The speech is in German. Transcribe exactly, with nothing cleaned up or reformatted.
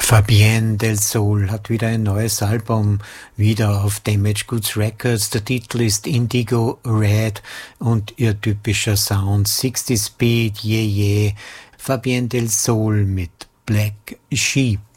Fabienne Del Sol hat wieder ein neues Album, wieder auf Damage Goods Records. Der Titel ist Indigo Red und ihr typischer Sound sechzig Speed, yeah yeah. Fabienne Del Sol mit Black Sheep.